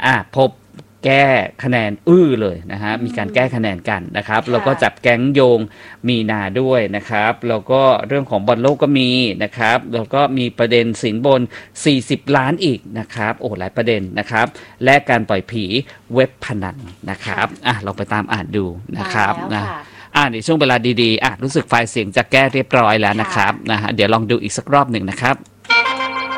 พบแก้คะแนนเลยนะฮะมีการแก้คะแนนกันนะครับแล้วก็จับแก๊งโยงมีนาด้วยนะครับแล้วก็เรื่องของบอลโลกก็มีนะครับแล้วก็มีประเด็นสินบน40 ล้านอีกนะครับโอ้หลายประเด็นนะครับและการปล่อยผีเว็บพนันนะครับลองไปตามอ่านดูนะครับนะในช่วงเวลาดีๆรู้สึกไฟล์เสียงจะแก้เรียบร้อยแล้วนะครับนะฮะเดี๋ยวลองดูอีกสักรอบหนึ่งนะครับ